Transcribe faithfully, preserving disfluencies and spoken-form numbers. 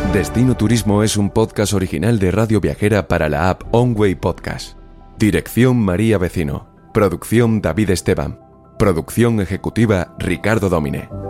Destino Turismo es un podcast original de Radio Viajera para la app Onway Podcast. Dirección María Vecino. Producción David Esteban. Producción ejecutiva Ricardo Domine.